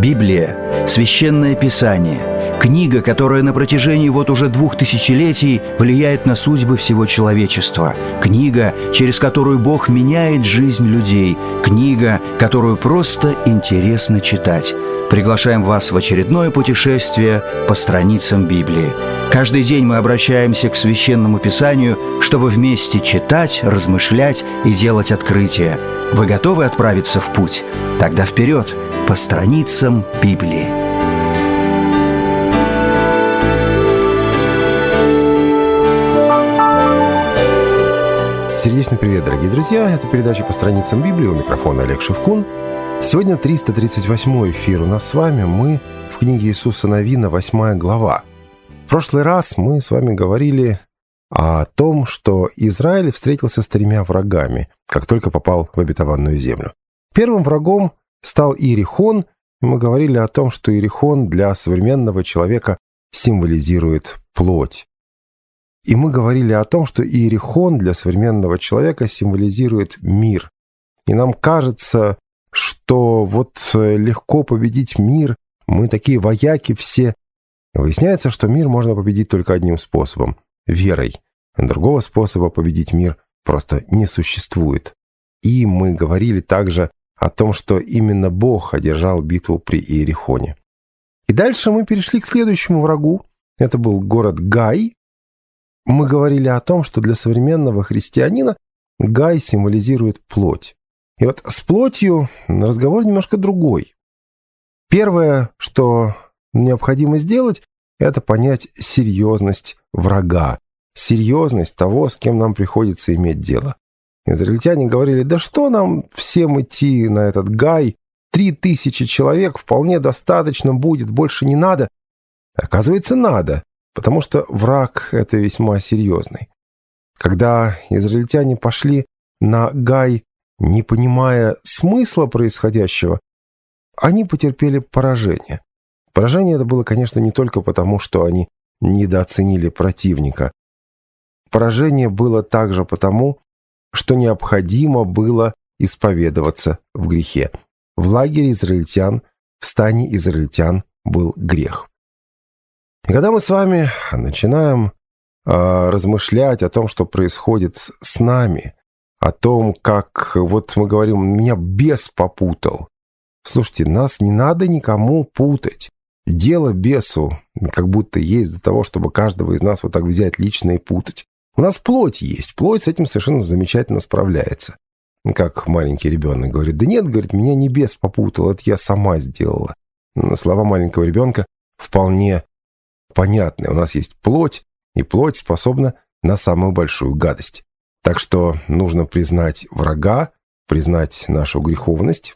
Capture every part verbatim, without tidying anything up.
Библия – священное писание, книга, которая на протяжении вот уже двух тысячелетий влияет на судьбы всего человечества, книга, через которую Бог меняет жизнь людей, книга, которую просто интересно читать. Приглашаем вас в очередное путешествие по страницам Библии. Каждый день мы обращаемся к Священному Писанию, чтобы вместе читать, размышлять и делать открытия. Вы готовы отправиться в путь? Тогда вперед, по страницам Библии. Сердечный привет, дорогие друзья! Это передача «По страницам Библии», у микрофона Олег Шевкун. Сегодня триста тридцать восьмой эфир у нас с вами. Мы в книге Иисуса Навина, восьмая глава. В прошлый раз мы с вами говорили о том, что Израиль встретился с тремя врагами, как только попал в обетованную землю. Первым врагом стал Иерихон, и мы говорили о том, что Иерихон для современного человека символизирует плоть. И мы говорили о том, что Иерихон для современного человека символизирует мир. И нам кажется, что вот легко победить мир, мы такие вояки все. Выясняется, что мир можно победить только одним способом – верой. Другого способа победить мир просто не существует. И мы говорили также о том, что именно Бог одержал битву при Иерихоне. И дальше мы перешли к следующему врагу. Это был город Гай. Мы говорили о том, что для современного христианина Гай символизирует плоть. И вот с плотью разговор немножко другой. Первое, что необходимо сделать, это понять серьезность врага, серьезность того, с кем нам приходится иметь дело. Израильтяне говорили: да что нам всем идти на этот Гай, три тысячи человек вполне достаточно будет, больше не надо. Оказывается, надо, потому что враг это весьма серьезный. Когда израильтяне пошли на Гай, не понимая смысла происходящего, они потерпели поражение. Поражение это было, конечно, не только потому, что они недооценили противника. Поражение было также потому, что необходимо было исповедоваться в грехе. В лагере израильтян, в стане израильтян был грех. И когда мы с вами начинаем э, размышлять о том, что происходит с нами, о том, как, вот мы говорим, меня бес попутал. Слушайте, нас не надо никому путать. Дело бесу как будто есть для того, чтобы каждого из нас вот так взять лично и путать. У нас плоть есть. Плоть с этим совершенно замечательно справляется. Как маленький ребенок говорит: да нет, говорит, меня не бес попутал, это я сама сделала. Слова маленького ребенка вполне понятны. У нас есть плоть, и плоть способна на самую большую гадость. Так что нужно признать врага, признать нашу греховность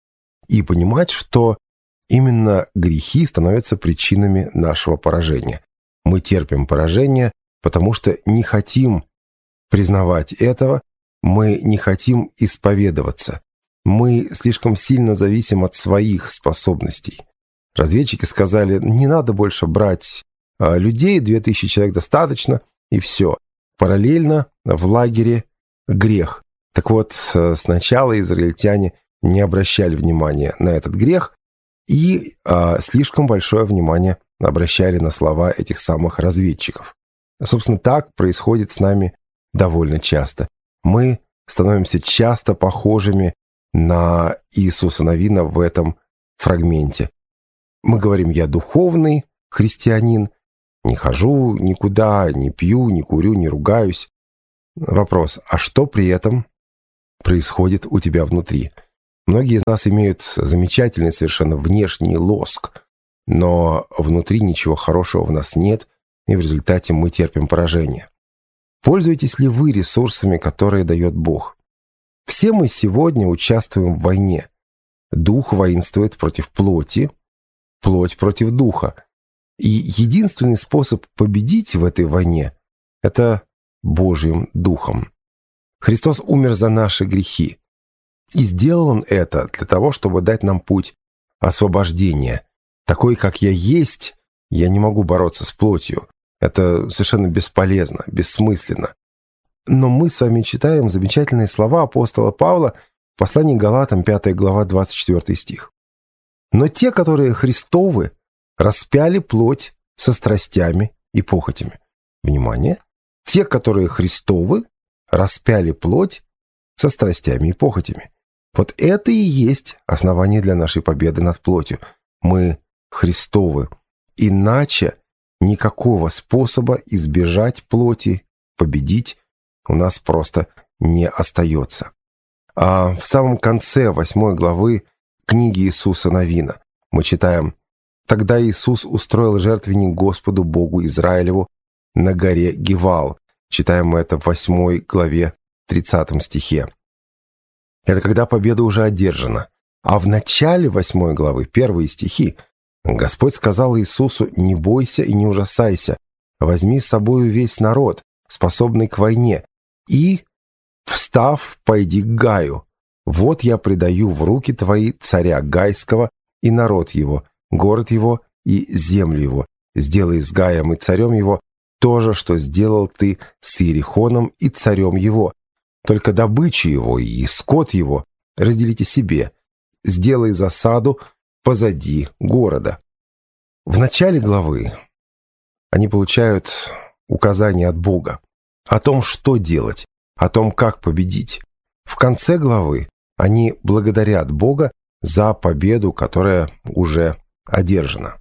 и понимать, что именно грехи становятся причинами нашего поражения. Мы терпим поражение, потому что не хотим признавать этого, мы не хотим исповедоваться. Мы слишком сильно зависим от своих способностей. Разведчики сказали: не надо больше брать людей, две тысячи человек достаточно, и все. Параллельно в лагере грех. Так вот, сначала израильтяне не обращали внимания на этот грех и а, слишком большое внимание обращали на слова этих самых разведчиков. Собственно, так происходит с нами довольно часто. Мы становимся часто похожими на Иисуса Навина в этом фрагменте. Мы говорим: я духовный христианин, не хожу никуда, не пью, не курю, не ругаюсь. Вопрос: а что при этом происходит у тебя внутри? Многие из нас имеют замечательный совершенно внешний лоск, но внутри ничего хорошего в нас нет, и в результате мы терпим поражение. Пользуетесь ли вы ресурсами, которые дает Бог? Все мы сегодня участвуем в войне. Дух воинствует против плоти, плоть против духа. И единственный способ победить в этой войне – это Божьим Духом. Христос умер за наши грехи. И сделал Он это для того, чтобы дать нам путь освобождения. Такой, как я есть, я не могу бороться с плотью. Это совершенно бесполезно, бессмысленно. Но мы с вами читаем замечательные слова апостола Павла в послании к Галатам, пятая глава, двадцать четвёртый стих. Но те, которые Христовы, распяли плоть со страстями и похотями. Внимание! Те, которые Христовы, распяли плоть со страстями и похотями. Вот это и есть основание для нашей победы над плотью. Мы Христовы. Иначе никакого способа избежать плоти, победить у нас просто не остается. А в самом конце восьмой главы книги Иисуса Навина мы читаем: «Тогда Иисус устроил жертвенник Господу Богу Израилеву на горе Гивал». Читаем мы это в восьмой главе, тридцатом стихе. Это когда победа уже одержана. А в начале восьмой главы, первые стихи, Господь сказал Иисусу: «Не бойся и не ужасайся, возьми с собою весь народ, способный к войне, и, встав, пойди к Гаю. Вот я предаю в руки твои царя Гайского и народ его, город его и землю его. Сделай с Гаем и царем его то же, что сделал ты с Иерихоном и царем его. Только добычу его и скот его разделите себе. Сделай засаду позади города». В начале главы они получают указания от Бога о том, что делать, о том, как победить. В конце главы они благодарят Бога за победу, которая уже одержана.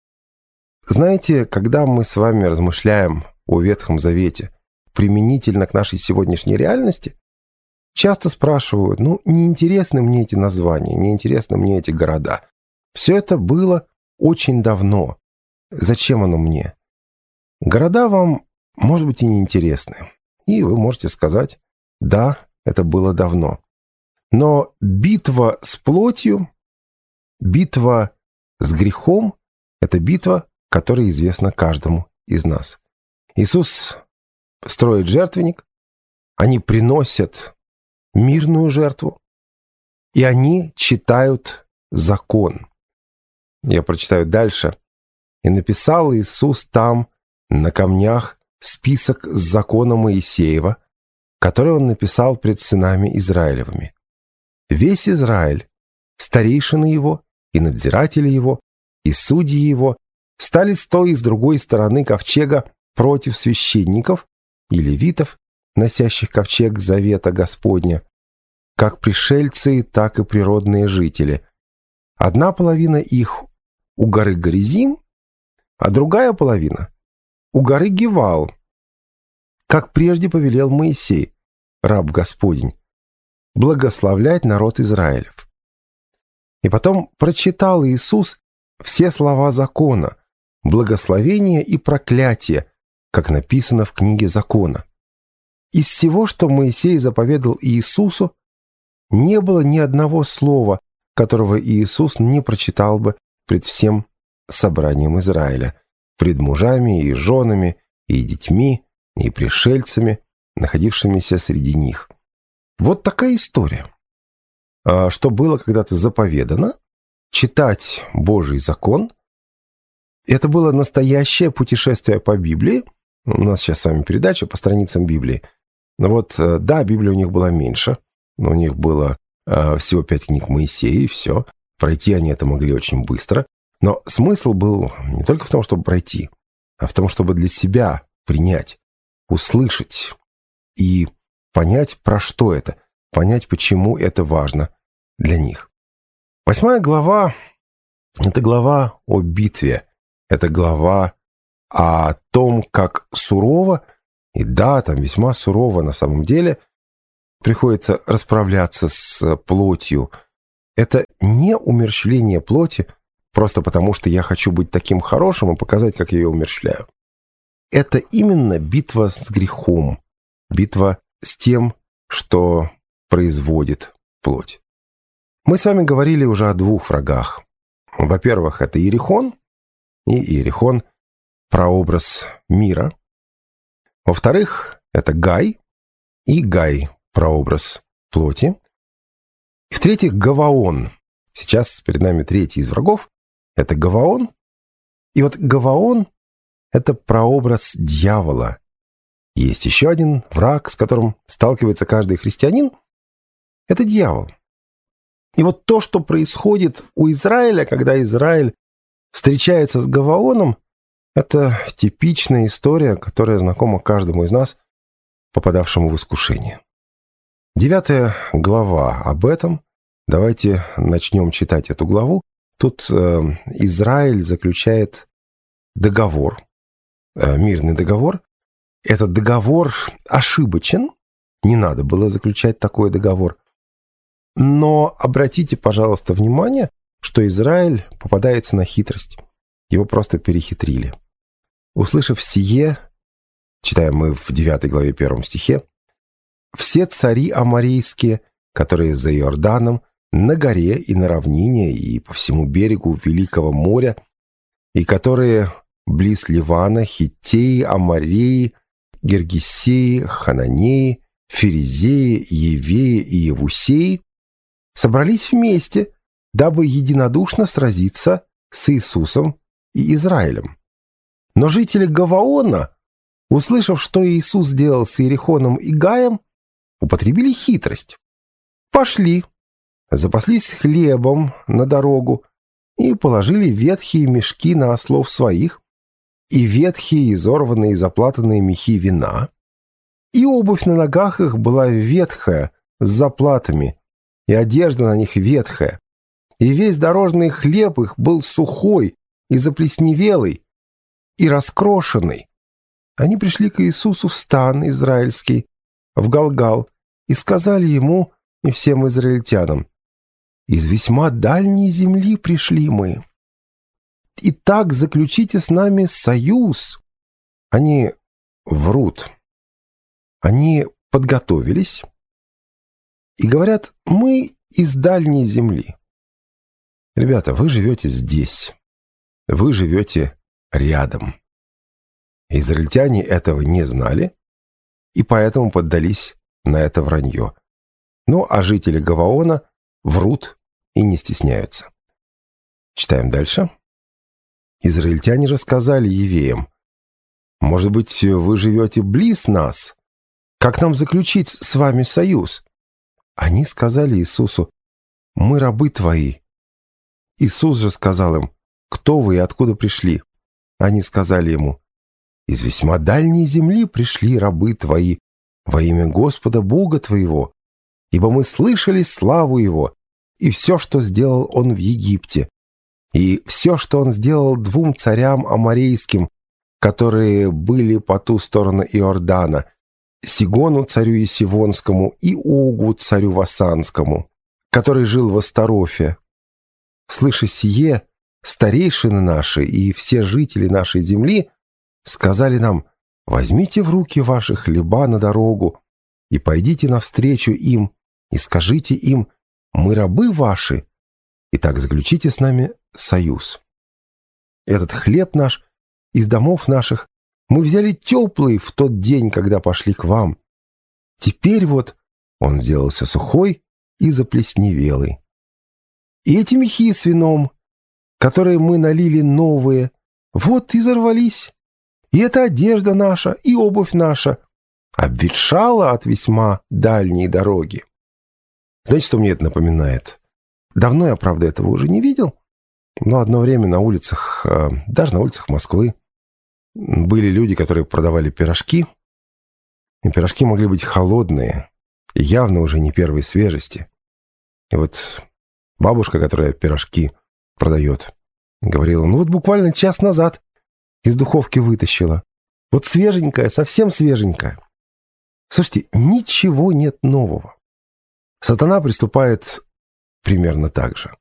Знаете, когда мы с вами размышляем о Ветхом Завете применительно к нашей сегодняшней реальности, часто спрашивают: ну, неинтересны мне эти названия, неинтересны мне эти города. Все это было очень давно. Зачем оно мне? Города вам, может быть, и неинтересны. И вы можете сказать: да, это было давно. Но битва с плотью, битва с грехом – это битва, которая известна каждому из нас. Иисус строит жертвенник, они приносят мирную жертву, и они читают закон. Я прочитаю дальше. «И написал Иисус там на камнях список с закона Моисеева, который он написал пред сынами Израилевыми. Весь Израиль, старейшины его и надзиратели его, и судьи его стали с той и с другой стороны ковчега против священников и левитов, носящих ковчег завета Господня, как пришельцы, так и природные жители. Одна половина их у горы Горизим, а другая половина у горы Гивал, как прежде повелел Моисей, раб Господень, благословлять народ Израилев». И потом прочитал Иисус все слова закона, благословения и проклятия, как написано в книге закона. Из всего, что Моисей заповедал Иисусу, не было ни одного слова, которого Иисус не прочитал бы пред всем собранием Израиля, пред мужами и женами, и детьми, и пришельцами, находившимися среди них. Вот такая история. А что было когда-то заповедано, читать Божий закон, это было настоящее путешествие по Библии. У нас сейчас с вами передача по страницам Библии. Но вот, да, Библия у них была меньше, но у них было э, всего пять книг Моисея, и все. Пройти они это могли очень быстро. Но смысл был не только в том, чтобы пройти, а в том, чтобы для себя принять, услышать и понять, про что это, понять, почему это важно для них. Восьмая глава – это глава о битве, это глава о том, как сурово, и да, там весьма сурово на самом деле, приходится расправляться с плотью. Это не умерщвление плоти, просто потому что я хочу быть таким хорошим и показать, как я ее умерщвляю. Это именно битва с грехом, битва с тем, что производит плоть. Мы с вами говорили уже о двух врагах. Во-первых, это Иерихон, и Иерихон – прообраз мира. Во-вторых, это Гай, и Гай – прообраз плоти. И в-третьих, Гаваон. Сейчас перед нами третий из врагов – это Гаваон. И вот Гаваон – это прообраз дьявола. Есть еще один враг, с которым сталкивается каждый христианин – это дьявол. И вот то, что происходит у Израиля, когда Израиль встречается с Гаваоном, это типичная история, которая знакома каждому из нас, попадавшему в искушение. Девятая глава об этом. Давайте начнем читать эту главу. Тут э, Израиль заключает договор, э, мирный договор. Этот договор ошибочен. Не надо было заключать такой договор. Но обратите, пожалуйста, внимание, что Израиль попадается на хитрость. Его просто перехитрили. Услышав сие, читаем мы в девятой главе первом стихе, «Все цари аморейские, которые за Иорданом, на горе и на равнине, и по всему берегу Великого моря, и которые близ Ливана, Хиттеи, Амореи, Гергесеи, Хананеи, Ферезеи, Евеи и Евусеи, собрались вместе, дабы единодушно сразиться с Иисусом и Израилем. Но жители Гаваона, услышав, что Иисус сделал с Иерихоном и Гаем, употребили хитрость. Пошли, запаслись хлебом на дорогу и положили ветхие мешки на ослов своих, и ветхие, изорванные и заплатанные мехи вина, и обувь на ногах их была ветхая, с заплатами, и одежда на них ветхая, и весь дорожный хлеб их был сухой и заплесневелый, и раскрошенный. Они пришли к Иисусу в стан израильский, в Галгал, и сказали ему и всем израильтянам: «Из весьма дальней земли пришли мы. Итак, заключите с нами союз». Они врут. Они подготовились и говорят: «Мы из дальней земли». Ребята, вы живете здесь. Вы живете рядом. Израильтяне этого не знали и поэтому поддались на это вранье. Ну, а жители Гаваона врут и не стесняются. Читаем дальше. Израильтяне же сказали евеям: «Может быть, вы живете близ нас? Как нам заключить с вами союз?» Они сказали Иисусу: «Мы рабы твои». Иисус же сказал им: «Кто вы и откуда пришли?» Они сказали ему: «Из весьма дальней земли пришли рабы твои во имя Господа Бога твоего, ибо мы слышали славу Его и все, что сделал Он в Египте, и все, что Он сделал двум царям аморейским, которые были по ту сторону Иордана, Сигону царю Есивонскому и Огу царю Васанскому, который жил в Астарофе. Слыша сие, старейшины наши и все жители нашей земли сказали нам: возьмите в руки ваши хлеба на дорогу и пойдите навстречу им и скажите им: мы рабы ваши, и так заключите с нами союз. Этот хлеб наш из домов наших мы взяли теплый в тот день, когда пошли к вам. Теперь вот он сделался сухой и заплесневелый. И эти мехи с вином, которые мы налили новые, вот изорвались. И эта одежда наша, и обувь наша обветшала от весьма дальней дороги. Знаете, что мне это напоминает? Давно я, правда, этого уже не видел, но одно время на улицах, даже на улицах Москвы, были люди, которые продавали пирожки. И пирожки могли быть холодные и явно уже не первой свежести. И вот бабушка, которая пирожки продает, говорила: ну вот буквально час назад из духовки вытащила. Вот свеженькая, совсем свеженькая. Слушайте, ничего нет нового. Сатана приступает примерно так же.